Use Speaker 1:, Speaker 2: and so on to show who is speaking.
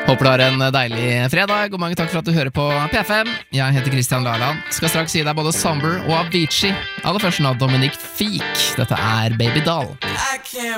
Speaker 1: Håper du har en deilig fredag, og mange takk for at du hører på P5. Jeg heter Christian Laland. Skal straks gi deg både Somber og Avicii. Aller først nå Dominic Feek. Dette er Baby Doll.